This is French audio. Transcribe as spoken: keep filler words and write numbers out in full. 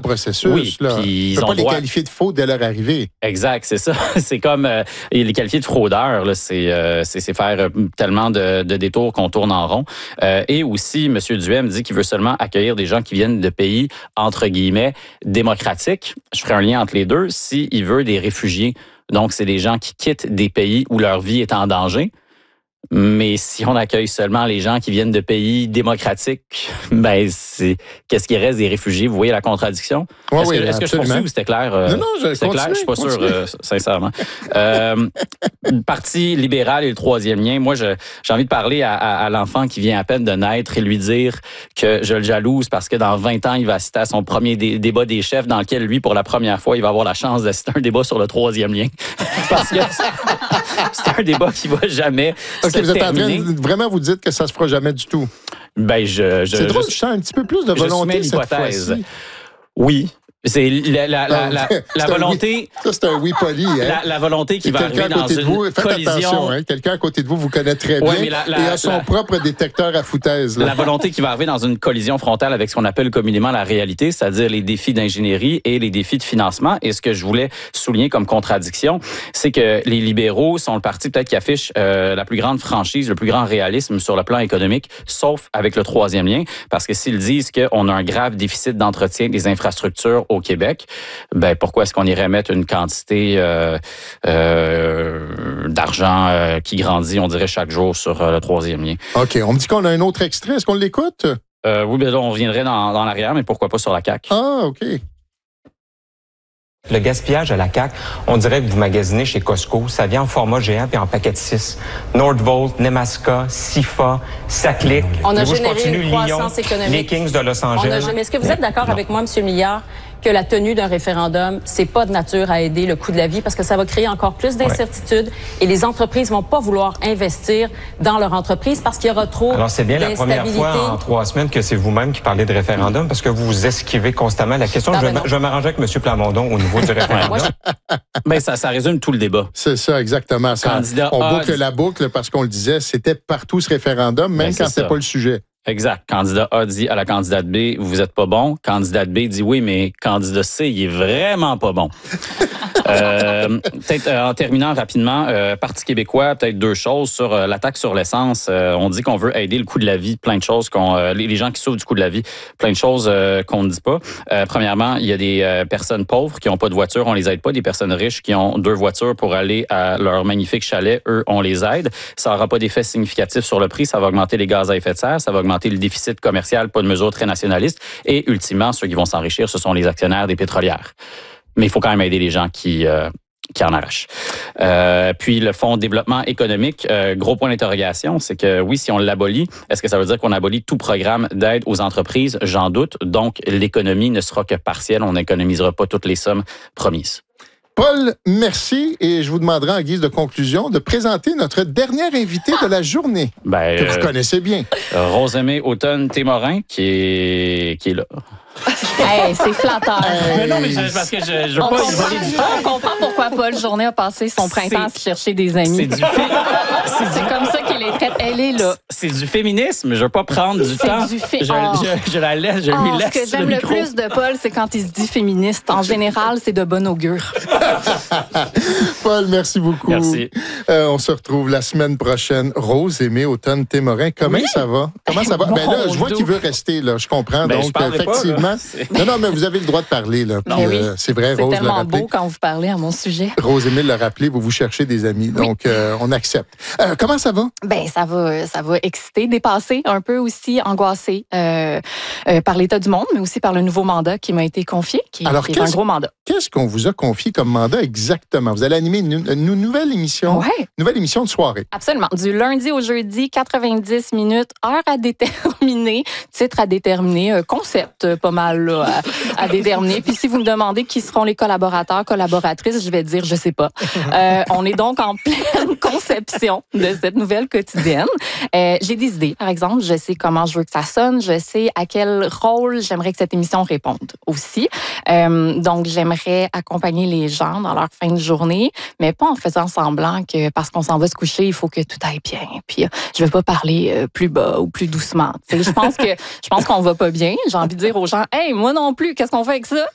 processus. Oui, là. puis ils ont pas droit... les qualifier de faux dès leur arrivée. Exact, c'est ça. C'est comme euh, les qualifier de fraudeurs, là, c'est, euh, c'est, c'est faire euh, tellement de, de détours qu'on tourne en rond. Euh, et aussi, M. Duhem dit qu'il veut seulement accueillir des gens qui viennent de pays, entre guillemets, démocratiques. Je ferai un lien entre les deux. S'il veut des réfugiés, donc c'est des gens qui quittent des pays où leur vie est en danger. Mais si on accueille seulement les gens qui viennent de pays démocratiques, ben c'est qu'est-ce qui reste des réfugiés? Vous voyez la contradiction? Ouais, est-ce oui, que, est-ce que je poursuis ou c'était clair? Euh, non, non, je c'était clair, je suis pas continue. sûr, euh, sincèrement. euh, Parti libéral et le troisième lien. Moi, je, j'ai envie de parler à, à, à l'enfant qui vient à peine de naître et lui dire que je le jalouse parce que dans vingt ans, il va assister à son premier dé- débat des chefs dans lequel, lui, pour la première fois, il va avoir la chance d'assister à un débat sur le troisième lien. Parce que c'est un débat qui va jamais OK, se vous êtes terminer. en train de vraiment vous dites que ça se fera jamais du tout. Ben, je, je, C'est drôle, je, je sens un petit peu plus de volonté je cette l'hypothèse. fois-ci. Oui. C'est la, la, la, la, la volonté. Oui. Ça, c'est un oui poli. Hein? La, la volonté qui Et va arriver dans une vous, faites collision. Attention, hein? Quelqu'un à côté de vous vous connaît très bien ouais, mais la, la, et a son la, propre détecteur à foutaise. Là. La volonté qui va arriver dans une collision frontale avec ce qu'on appelle communément la réalité, c'est-à-dire les défis d'ingénierie et les défis de financement. Et ce que je voulais souligner comme contradiction, c'est que les libéraux sont le parti peut-être qui affiche euh, la plus grande franchise, le plus grand réalisme sur le plan économique, sauf avec le troisième lien, parce que s'ils disent qu'on a un grave déficit d'entretien des infrastructures au Québec, ben pourquoi est-ce qu'on irait mettre une quantité euh, euh, d'argent euh, qui grandit, on dirait, chaque jour sur euh, le troisième lien? OK. On me dit qu'on a un autre extrait. Est-ce qu'on l'écoute? Euh, oui, bien là, on reviendrait dans, dans l'arrière, mais pourquoi pas sur la C A Q? Ah, OK. Le gaspillage à la C A Q, on dirait que vous magasinez chez Costco. Ça vient en format géant puis en paquet de six. Nordvolt, Nemaska, Sifa, Saclic. On a Et vous, je généré continue, une croissance Lyon, économique. les Kings de Los On Angeles. a, mais est-ce que vous êtes d'accord avec moi, M. Milliard, que la tenue d'un référendum, c'est pas de nature à aider le coût de la vie parce que ça va créer encore plus d'incertitudes ouais. et les entreprises vont pas vouloir investir dans leur entreprise parce qu'il y aura trop Alors, c'est bien la première d'instabilité. fois en trois semaines que c'est vous-même qui parlez de référendum parce que vous vous esquivez constamment la question. Non, je, ben vais, je vais m'arranger avec M. Plamondon au niveau du référendum. Ben, ça, ça résume tout le débat. C'est ça, exactement. Ça, Candidat on A boucle dit... la boucle parce qu'on le disait, c'était partout ce référendum, même ben, quand c'était pas le sujet. Exact. Candidat A dit à la candidate B, vous êtes pas bon. Candidate B dit oui, mais candidat C, il est vraiment pas bon. euh, peut-être euh, en terminant rapidement, euh, Parti québécois, peut-être deux choses sur euh, l'attaque sur l'essence. Euh, on dit qu'on veut aider le coût de la vie, plein de choses, qu'on, euh, les, les gens qui souffrent du coût de la vie, plein de choses euh, qu'on ne dit pas. Euh, premièrement, il y a des euh, personnes pauvres qui n'ont pas de voiture, on les aide pas. Des personnes riches qui ont deux voitures pour aller à leur magnifique chalet, eux, on les aide. Ça n'aura pas d'effet significatif sur le prix, ça va augmenter les gaz à effet de serre, ça va augmenter le déficit commercial, pas de mesures très nationalistes. Et ultimement, ceux qui vont s'enrichir, ce sont les actionnaires des pétrolières. Mais il faut quand même aider les gens qui, euh, qui en arrachent. Euh, puis le Fonds de développement économique, euh, gros point d'interrogation, c'est que oui, si on l'abolit, est-ce que ça veut dire qu'on abolit tout programme d'aide aux entreprises? J'en doute. Donc, l'économie ne sera que partielle. On n'économisera pas toutes les sommes promises. Paul, merci. Et je vous demanderai en guise de conclusion de présenter notre dernière invitée de la journée, ben, que vous euh, connaissez bien. Euh, Rosemée Automne-Témorin, qui est, qui est là. Hey, c'est flatteur. Hey. Mais non, mais je, parce que je, je veux on pas comprend, y voler du temps. On comprend pourquoi Paul Journet a passé son printemps à se chercher des amis. C'est du fait. C'est, c'est comme ça qu'elle est traite. Elle est là. C'est du féminisme. Je veux pas prendre du c'est temps. Du fé- je, oh. je, je la laisse, je oh, lui laisse ce que j'aime le, le micro. plus de Paul, c'est quand il se dit féministe. En général, c'est de bon augure. Paul, merci beaucoup. Merci. Euh, on se retrouve la semaine prochaine. Rose, Aimée, Automne, Témorin, comment oui. ça va? Comment ça va? Bon, ben là, je vois qu'il veut rester, là. Je comprends. Ben, donc, je effectivement. Pas, non, non, mais vous avez le droit de parler, là. Puis, oui. euh, c'est vrai, c'est Rose l'a tellement rappelé. beau quand vous parlez à mon sujet. Rose Émile l'a rappelé, vous vous cherchez des amis. Oui. Donc, euh, on accepte. Euh, comment ça va? Ben, ça va, ça va exciter, dépasser, un peu aussi angoissé euh, euh, par l'état du monde, mais aussi par le nouveau mandat qui m'a été confié, qui, Alors, qui est un gros mandat. Qu'est-ce qu'on vous a confié comme mandat exactement? Vous allez animer une, une nouvelle émission, ouais. nouvelle émission de soirée. Absolument. Du lundi au jeudi, quatre-vingt-dix minutes, heure à déterminer, titre à déterminer, euh, concept euh, pas mal là, à, à déterminer. Puis si vous me demandez qui seront les collaborateurs, collaboratrices, je vais dire je sais pas. Euh, on est donc en pleine conception de cette nouvelle quotidienne. Euh, j'ai des idées, par exemple. Je sais comment je veux que ça sonne. Je sais à quel rôle j'aimerais que cette émission réponde aussi. Euh, donc, j'aimerais accompagner les gens dans leur fin de journée, mais pas en faisant semblant que parce qu'on s'en va se coucher, il faut que tout aille bien. Puis, euh, je vais pas parler euh, plus bas ou plus doucement. T'sais, je pense que je pense qu'on va pas bien. J'ai envie de dire aux gens, hey, moi non plus, qu'est-ce qu'on fait avec ça?